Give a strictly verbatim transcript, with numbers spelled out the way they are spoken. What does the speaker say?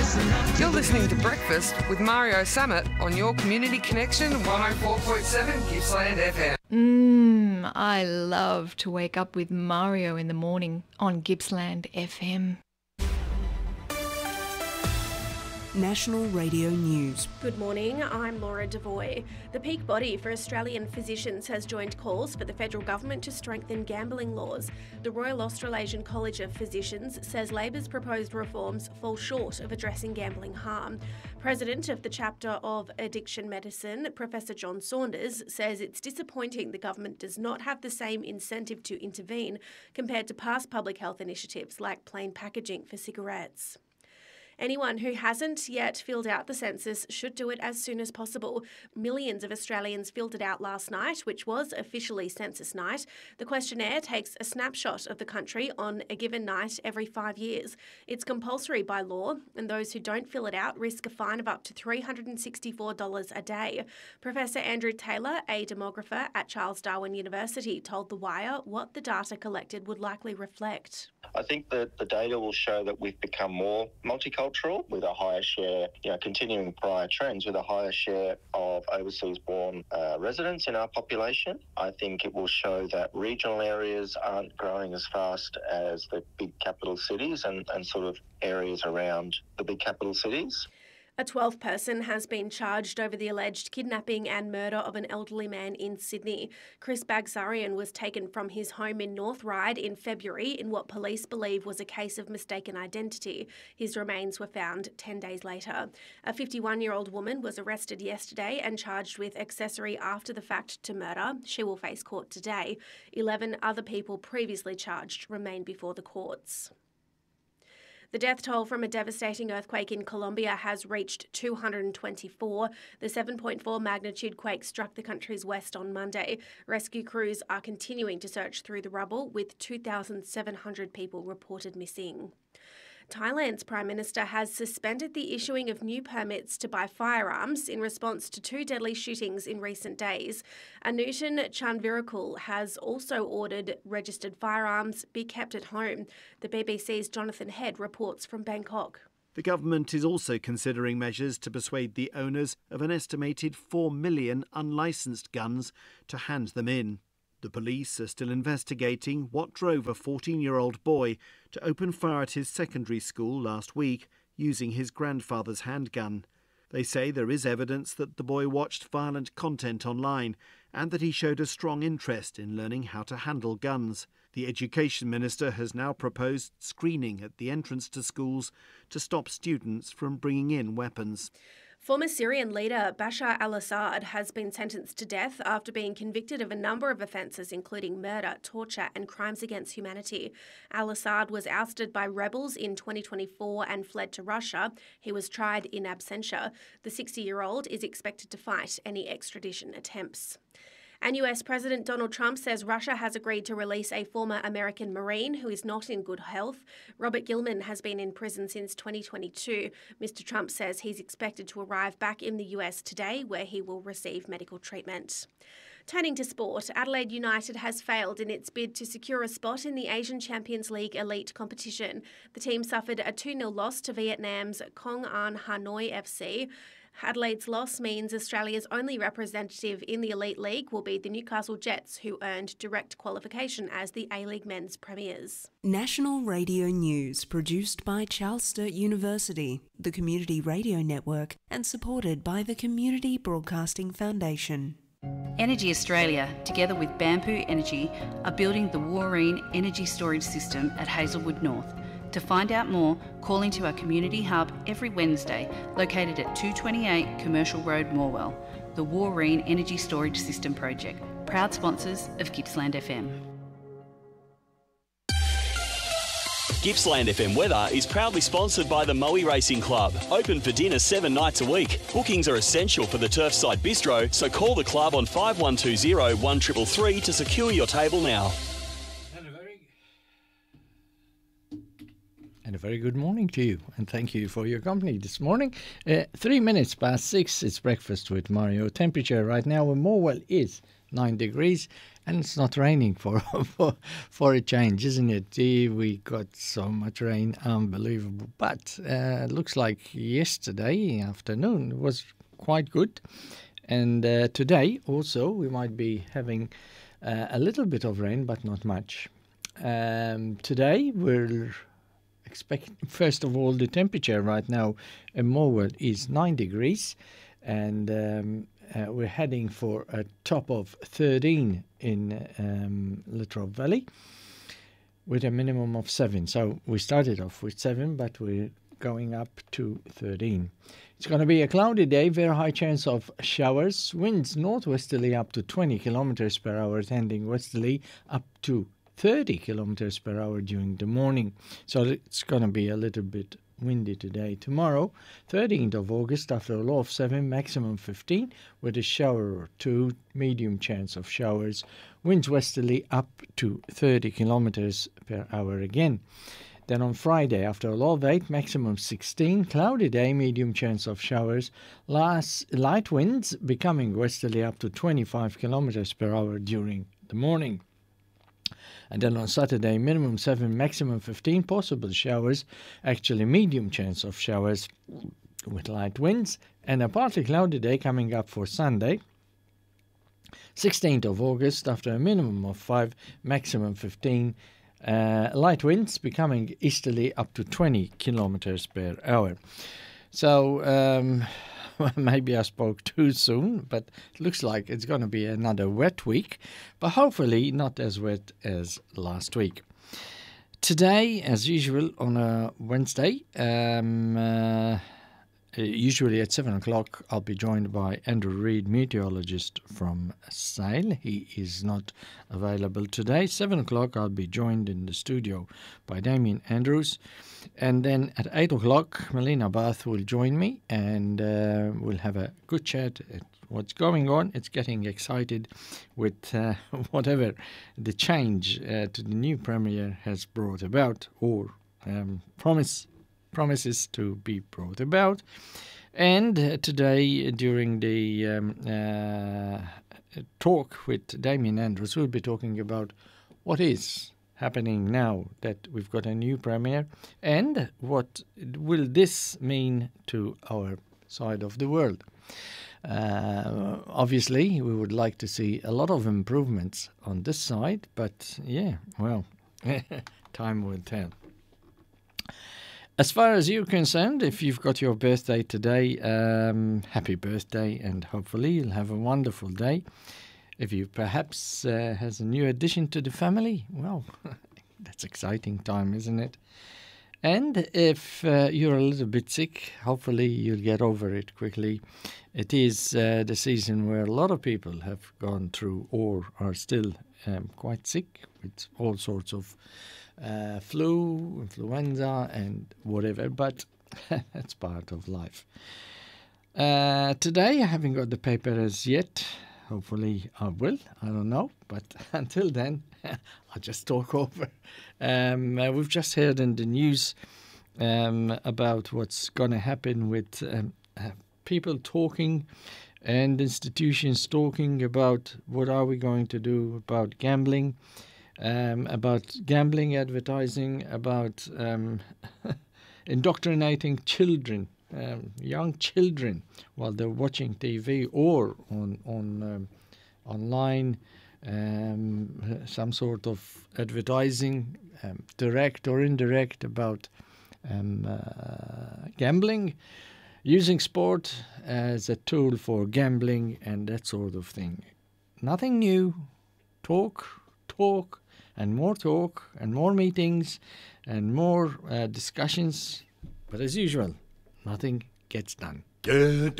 You're listening to Breakfast with Mario Summit on your Community Connection one oh four point seven Gippsland F M. Mmm, I love to wake up with Mario in the morning on Gippsland F M. National Radio News. Good morning, I'm Laura Devoy. The peak body for Australian physicians has joined calls for the federal government to strengthen gambling laws. The Royal Australasian College of Physicians says Labor's proposed reforms fall short of addressing gambling harm. President of the chapter of Addiction Medicine, Professor John Saunders, says it's disappointing the government does not have the same incentive to intervene compared to past public health initiatives like plain packaging for cigarettes. Anyone who hasn't yet filled out the census should do it as soon as possible. Millions of Australians filled it out last night, which was officially census night. The questionnaire takes a snapshot of the country on a given night every five years. It's compulsory by law, and those who don't fill it out risk a fine of up to three hundred sixty-four dollars a day. Professor Andrew Taylor, a demographer at Charles Darwin University, told The Wire what the data collected would likely reflect. I think that the data will show that we've become more multicultural with a higher share, you know, continuing prior trends with a higher share of overseas-born uh, residents in our population. I think it will show that regional areas aren't growing as fast as the big capital cities and, and sort of areas around the big capital cities. A twelfth person has been charged over the alleged kidnapping and murder of an elderly man in Sydney. Chris Bagsarian was taken from his home in North Ryde in February in what police believe was a case of mistaken identity. His remains were found ten days later. A fifty-one-year-old woman was arrested yesterday and charged with accessory after the fact to murder. She will face court today. Eleven other people previously charged remain before the courts. The death toll from a devastating earthquake in Colombia has reached two hundred twenty-four. The seven point four magnitude quake struck the country's west on Monday. Rescue crews are continuing to search through the rubble, with two thousand seven hundred people reported missing. Thailand's Prime Minister has suspended the issuing of new permits to buy firearms in response to two deadly shootings in recent days. Anutin Chanvirakul has also ordered registered firearms be kept at home. The B B C's Jonathan Head reports from Bangkok. The government is also considering measures to persuade the owners of an estimated four million unlicensed guns to hand them in. The police are still investigating what drove a fourteen-year-old boy to open fire at his secondary school last week using his grandfather's handgun. They say there is evidence that the boy watched violent content online and that he showed a strong interest in learning how to handle guns. The Education Minister has now proposed screening at the entrance to schools to stop students from bringing in weapons. Former Syrian leader Bashar al-Assad has been sentenced to death after being convicted of a number of offences, including murder, torture and crimes against humanity. Al-Assad was ousted by rebels in twenty twenty-four and fled to Russia. He was tried in absentia. The sixty-year-old is expected to fight any extradition attempts. And U S President Donald Trump says Russia has agreed to release a former American Marine who is not in good health. Robert Gilman has been in prison since twenty twenty-two. Mister Trump says he's expected to arrive back in the U S today, where he will receive medical treatment. Turning to sport, Adelaide United has failed in its bid to secure a spot in the Asian Champions League elite competition. The team suffered a two nil loss to Vietnam's Công An Hanoi F C. Adelaide's loss means Australia's only representative in the Elite League will be the Newcastle Jets, who earned direct qualification as the A-League men's premiers. National Radio News, produced by Charles Sturt University, the Community Radio Network, and supported by the Community Broadcasting Foundation. Energy Australia, together with Bamboo Energy, are building the Wooreen Energy Storage System at Hazelwood North. To find out more, call into our community hub every Wednesday, located at two twenty-eight Commercial Road, Morwell. The Wooreen Energy Storage System Project, proud sponsors of Gippsland F M. Gippsland F M weather is proudly sponsored by the Moe Racing Club. Open for dinner seven nights a week. Bookings are essential for the Turfside Bistro, so call the club on five one two zero, one three three three to secure your table now. And a very good morning to you, and thank you for your company this morning. Uh, three minutes past six, it's breakfast with Mario. Temperature right now in Morwell is nine degrees, And it's not raining for, for for a change, isn't it? Gee, we got so much rain, unbelievable. But uh, it looks like yesterday afternoon was quite good. And uh, today also we might be having uh, a little bit of rain, but not much. Um, today we're expecting, first of all, the temperature right now in Morwell is nine degrees. And um, uh, we're heading for a top of thirteen in um, Latrobe Valley with a minimum of seven. So we started off with seven, but we're going up to thirteen. It's going to be a cloudy day, very high chance of showers. Winds northwesterly up to twenty kilometers per hour, tending westerly up to thirty kilometers per hour during the morning. So it's going to be a little bit windy today. Tomorrow, thirteenth of August, after a low of seven, maximum fifteen, with a shower or two, medium chance of showers. Winds westerly up to thirty kilometers per hour again. Then on Friday, after a low of eight, maximum sixteen, cloudy day, medium chance of showers. Last, light winds becoming westerly up to twenty-five kilometers per hour during the morning. And then on Saturday, minimum seven, maximum fifteen, possible showers, actually medium chance of showers with light winds, and a partly cloudy day coming up for Sunday, sixteenth of August, after a minimum of five, maximum fifteen, uh, light winds becoming easterly up to twenty kilometers per hour. So, um, maybe I spoke too soon, but it looks like it's going to be another wet week, but hopefully not as wet as last week. Today, as usual, on a Wednesday, um, uh, usually at seven o'clock, I'll be joined by Andrew Reid, meteorologist from Sale. He is not available today. seven o'clock, I'll be joined in the studio by Damien Andrews. And then at eight o'clock, Melina Bath will join me, and uh, we'll have a good chat at what's going on. It's getting excited with uh, whatever the change uh, to the new Premier has brought about, or um, promise promises to be brought about. And uh, today, during the um, uh, talk with Damien Andrews, we'll be talking about what is happening now that we've got a new Premier, and what will this mean to our side of the world. Uh, obviously, we would like to see a lot of improvements on this side, but yeah, well, time will tell. As far as you're concerned, if you've got your birthday today, um, happy birthday, and hopefully you'll have a wonderful day. If you perhaps uh, has a new addition to the family, well, that's exciting time, isn't it? And if uh, you're a little bit sick, hopefully you'll get over it quickly. It is uh, the season where a lot of people have gone through or are still um, quite sick with all sorts of uh, flu, influenza, and whatever, but that's part of life. Uh, today, I haven't got the paper as yet. Hopefully I will, I don't know, but until then, I'll just talk over. Um, uh, we've just heard in the news um, about what's going to happen with um, uh, people talking and institutions talking about what are we going to do about gambling, um, about gambling advertising, about um, indoctrinating children. Um, young children while they're watching T V or on on um, online, um, some sort of advertising, um, direct or indirect, about um, uh, gambling, using sport as a tool for gambling and that sort of thing. Nothing new. Talk, talk, and more talk, and more meetings, and more uh, discussions. But as usual, nothing gets done.